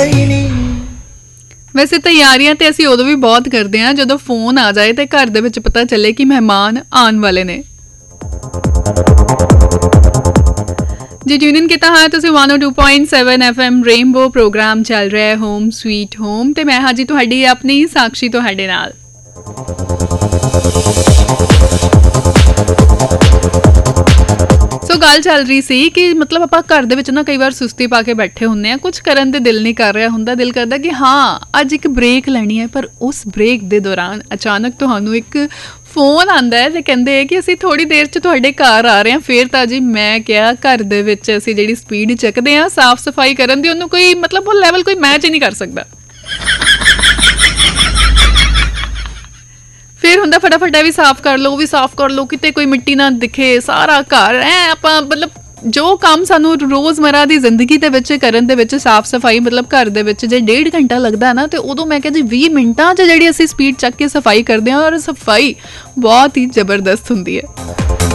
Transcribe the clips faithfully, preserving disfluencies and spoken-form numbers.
ਹੀ ਨਹੀਂ। ਵੈਸੇ ਤਿਆਰੀਆਂ ਤੇ ਅਸੀਂ ਉਦੋਂ ਵੀ ਬਹੁਤ ਕਰਦੇ ਹਾਂ ਜਦੋਂ ਫੋਨ ਆ ਜਾਏ ਤੇ ਘਰ ਦੇ ਵਿੱਚ ਪਤਾ ਚੱਲੇ ਕਿ ਮਹਿਮਾਨ ਆਉਣ ਵਾਲੇ ਨੇ। ਜੀ ਟਿਊਨ ਕੀਤਾ ਹੈ ਤੁਸੀਂ ਇੱਕ ਸੌ ਦੋ ਪੁਆਇੰਟ ਸੱਤ ਐਫ ਐਮ ਰੇਨਬੋ ਪ੍ਰੋਗਰਾਮ ਚੱਲ ਰਿਹਾ ਹੈ ਹੋਮ ਸਵੀਟ ਹੋਮ ਤੇ ਮੈਂ ਹਾਂ ਜੀ ਤੁਹਾਡੀ ਆਪਣੀ ਸਾਕਸ਼ੀ ਤੁਹਾਡੇ ਨਾਲ। ਸੋ ਗੱਲ ਚੱਲ ਰਹੀ ਸੀ ਕਿ ਮਤਲਬ ਆਪਾਂ ਘਰ ਦੇ ਵਿੱਚ ਨਾ ਕਈ ਵਾਰ ਸੁਸਤੀ ਪਾ ਕੇ ਬੈਠੇ ਹੁੰਦੇ ਆ, ਕੁਝ ਕਰਨ ਤੇ ਦਿਲ ਨਹੀਂ ਕਰ ਰਿਹਾ ਹੁੰਦਾ, ਦਿਲ ਕਰਦਾ ਕਿ ਹਾਂ ਅੱਜ ਇੱਕ ਬ੍ਰੇਕ ਲੈਣੀ ਹੈ, ਪਰ ਉਸ ਬ੍ਰੇਕ ਦੇ ਦੌਰਾਨ ਅਚਾਨਕ ਤੁਹਾਨੂੰ ਇੱਕ ਫੋਨ ਆਉਂਦਾ ਹੈ ਤੇ ਕਹਿੰਦੇ ਹੈ ਕਿ ਅਸੀਂ ਥੋੜੀ ਦੇਰ 'ਚ ਤੁਹਾਡੇ ਘਰ ਆ ਰਹੇ ਹਾਂ। ਫਿਰ ਤਾਂ ਜੀ ਮੈਂ ਕਿਹਾ ਘਰ ਦੇ ਵਿੱਚ ਅਸੀਂ ਜਿਹੜੀ ਸਪੀਡ ਚੱਕਦੇ ਹਾਂ ਸਾਫ਼ ਸਫਾਈ ਕਰਨ ਦੀ, ਉਹਨੂੰ ਕੋਈ ਮਤਲਬ ਉਹ ਲੈਵਲ ਕੋਈ ਮੈਚ ਹੀ ਨਹੀਂ ਕਰ ਸਕਦਾ। ਫਿਰ ਹੁੰਦਾ ਫਟਾਫਟ ਇਹ ਵੀ ਸਾਫ਼ ਕਰ ਲਓ, ਉਹ ਵੀ ਸਾਫ਼ ਕਰ ਲਓ, ਕਿਤੇ ਕੋਈ ਮਿੱਟੀ ਨਾ ਦਿਖੇ, ਸਾਰਾ ਘਰ ਐ ਆਪਾਂ ਮਤਲਬ ਜੋ ਕੰਮ ਸਾਨੂੰ ਰੋਜ਼ਮਰਾ ਦੀ ਜ਼ਿੰਦਗੀ ਦੇ ਵਿੱਚ ਕਰਨ ਦੇ ਵਿੱਚ ਸਾਫ਼ ਸਫਾਈ ਮਤਲਬ ਘਰ ਦੇ ਵਿੱਚ ਜੇ ਡੇਢ ਘੰਟਾ ਲੱਗਦਾ ਨਾ ਤੇ ਉਦੋਂ ਮੈਂ ਕਿਹਾ ਜੀ ਵੀਹ ਮਿੰਟਾਂ 'ਚ ਜਿਹੜੀ ਅਸੀਂ ਸਪੀਡ ਚੱਕ ਕੇ ਸਫਾਈ ਕਰਦੇ ਹਾਂ ਔਰ ਸਫਾਈ ਬਹੁਤ ਹੀ ਜ਼ਬਰਦਸਤ ਹੁੰਦੀ ਹੈ।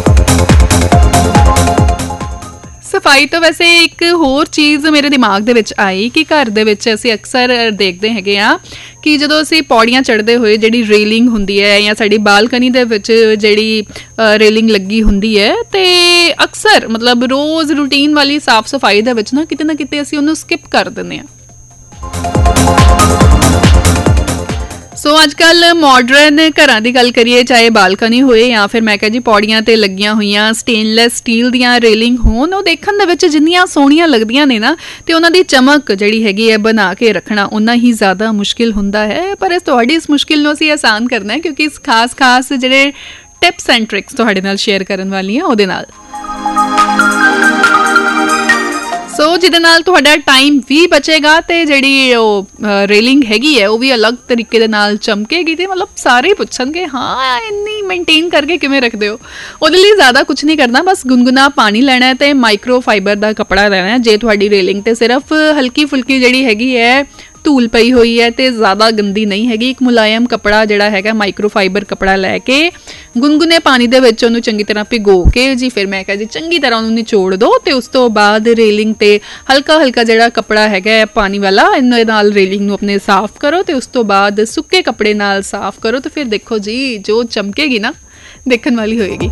ਸਫਾਈ ਤੋਂ ਵੈਸੇ ਇੱਕ ਹੋਰ ਚੀਜ਼ ਮੇਰੇ ਦਿਮਾਗ ਦੇ ਵਿੱਚ ਆਈ ਕਿ ਘਰ ਦੇ ਵਿੱਚ ਅਸੀਂ ਅਕਸਰ ਦੇਖਦੇ ਹੈਗੇ ਆ ਕਿ ਜਦੋਂ ਅਸੀਂ ਪੌੜੀਆਂ ਚੜ੍ਹਦੇ ਹੋਏ ਜਿਹੜੀ ਰੇਲਿੰਗ ਹੁੰਦੀ ਹੈ ਜਾਂ ਸਾਡੀ ਬਾਲਕਨੀ ਦੇ ਵਿੱਚ ਜਿਹੜੀ ਰੇਲਿੰਗ ਲੱਗੀ ਹੁੰਦੀ ਹੈ ਤੇ ਅਕਸਰ ਮਤਲਬ ਰੋਜ਼ ਰੂਟੀਨ ਵਾਲੀ ਸਾਫ਼ ਸਫਾਈ ਦੇ ਵਿੱਚ ਨਾ ਕਿਤੇ ਨਾ ਕਿਤੇ ਅਸੀਂ ਉਹਨੂੰ ਸਕਿਪ ਕਰ ਦਿੰਦੇ ਹਾਂ। ਸੋ ਅੱਜ ਕੱਲ੍ਹ ਮਾਡਰਨ ਘਰਾਂ ਦੀ ਗੱਲ ਕਰੀਏ, ਚਾਹੇ ਬਾਲਕਨੀ ਹੋਏ ਜਾਂ ਫਿਰ ਮੈਂ ਕਿਹਾ ਜੀ ਪੌੜੀਆਂ 'ਤੇ ਲੱਗੀਆਂ ਹੋਈਆਂ ਸਟੇਨਲੈਸ ਸਟੀਲ ਦੀਆਂ ਰੇਲਿੰਗ ਹੋਣ, ਉਹ ਦੇਖਣ ਦੇ ਵਿੱਚ ਜਿੰਨੀਆਂ ਸੋਹਣੀਆਂ ਲੱਗਦੀਆਂ ਨੇ ਨਾ ਤੇ ਉਹਨਾਂ ਦੀ ਚਮਕ ਜਿਹੜੀ ਹੈਗੀ ਹੈ ਬਣਾ ਕੇ ਰੱਖਣਾ ਓਨਾ ਹੀ ਜ਼ਿਆਦਾ ਮੁਸ਼ਕਿਲ ਹੁੰਦਾ ਹੈ। ਪਰ ਇਸ ਤੁਹਾਡੀ ਇਸ ਮੁਸ਼ਕਿਲ ਨੂੰ ਅਸੀਂ ਆਸਾਨ ਕਰਨਾ ਹੈ ਕਿਉਂਕਿ ਇਸ ਖਾਸ ਖਾਸ ਜਿਹੜੇ ਟਿਪਸ ਐਂਡ ਟ੍ਰਿਕਸ ਤੁਹਾਡੇ ਨਾਲ ਸ਼ੇਅਰ ਕਰਨ ਵਾਲੀ ਹਾਂ ਉਹਦੇ ਨਾਲ। ਸੋ ਜਿਹਦੇ ਨਾਲ ਤੁਹਾਡਾ ਟਾਈਮ ਵੀ ਬਚੇਗਾ ਤੇ ਜਿਹੜੀ ਉਹ ਰੇਲਿੰਗ ਹੈਗੀ ਹੈ ਉਹ ਵੀ ਅਲੱਗ ਤਰੀਕੇ ਦੇ ਨਾਲ ਚਮਕੇਗੀ ਤੇ ਮਤਲਬ ਸਾਰੇ ਪੁੱਛਣਗੇ ਹਾਂ ਇੰਨੀ ਮੇਨਟੇਨ ਕਰਕੇ ਕਿਵੇਂ ਰੱਖਦੇ ਹੋ। ਉਹਦੇ ਲਈ ਜ਼ਿਆਦਾ ਕੁਝ ਨਹੀਂ ਕਰਨਾ, ਬਸ ਗੁਨਗੁਨਾ ਪਾਣੀ ਲੈਣਾ ਤੇ ਮਾਈਕਰੋ ਫਾਈਬਰ ਦਾ ਕੱਪੜਾ ਲੈਣਾ। ਜੇ ਤੁਹਾਡੀ ਰੇਲਿੰਗ ਤੇ ਸਿਰਫ ਹਲਕੀ ਫੁਲਕੀ ਜਿਹੜੀ ਹੈਗੀ ਹੈ ਧੂਲ ਪਈ ਹੋਈ ਹੈ ਤੇ ਜ਼ਿਆਦਾ ਗੰਦੀ ਨਹੀਂ ਹੈਗੀ, ਇੱਕ ਮੁਲਾਇਮ ਕੱਪੜਾ ਜਿਹੜਾ ਹੈਗਾ ਮਾਈਕਰੋ ਫਾਈਬਰ ਕੱਪੜਾ ਲੈ ਕੇ ਗੁਨਗੁਨੇ ਪਾਣੀ ਦੇ ਵਿੱਚ ਉਹਨੂੰ ਚੰਗੀ ਤਰ੍ਹਾਂ ਭਿਗੋ ਕੇ ਜੀ ਫਿਰ ਮੈਂ ਕਿਹਾ ਜੀ ਚੰਗੀ ਤਰ੍ਹਾਂ ਉਹਨੂੰ ਨਿਚੋੜ ਦਿਓ ਤੇ ਉਸ ਤੋਂ ਬਾਅਦ ਰੇਲਿੰਗ ਤੇ ਹਲਕਾ ਹਲਕਾ ਜਿਹੜਾ ਕੱਪੜਾ ਹੈਗਾ ਪਾਣੀ ਵਾਲਾ ਇਹਨਾਂ ਨਾਲ ਰੇਲਿੰਗ ਨੂੰ ਆਪਣੇ ਸਾਫ਼ ਕਰੋ ਤੇ ਉਸ ਤੋਂ ਬਾਅਦ ਸੁੱਕੇ ਕੱਪੜੇ ਨਾਲ ਸਾਫ਼ ਕਰੋ ਤੇ ਫਿਰ ਦੇਖੋ ਜੀ ਜੋ ਚਮਕੇਗੀ ਨਾ ਦੇਖਣ ਵਾਲੀ ਹੋਏਗੀ।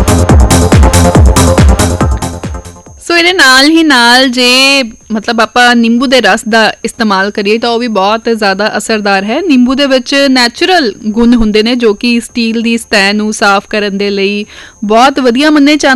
ਸੋ ਇਹਦੇ ਨਾਲ ਹੀ ਨਾਲ ਜੇ ਮਤਲਬ ਆਪਾਂ ਨਿੰਬੂ ਦੇ ਰਸ ਦਾ ਇਸਤੇਮਾਲ ਕਰੀਏ ਤਾਂ ਉਹ ਵੀ ਬਹੁਤ ਜ਼ਿਆਦਾ ਅਸਰਦਾਰ ਹੈ। ਨਿੰਬੂ ਦੇ ਵਿੱਚ ਨੈਚੁਰਲ ਗੁਣ ਹੁੰਦੇ ਨੇ ਜੋ ਕਿ ਸਟੀਲ ਦੀ ਸਤਹ ਨੂੰ ਸਾਫ਼ ਕਰਨ ਦੇ ਲਈ ਬਹੁਤ ਵਧੀਆ ਮੰਨੇ ਜਾਂਦੇ